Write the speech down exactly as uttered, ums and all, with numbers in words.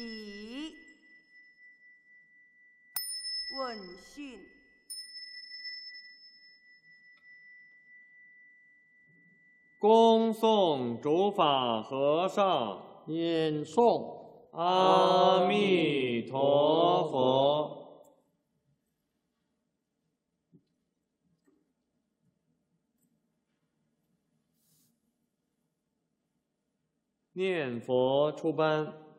起。问讯。 恭送主法和尚。 念诵。 阿弥陀佛。念佛出班。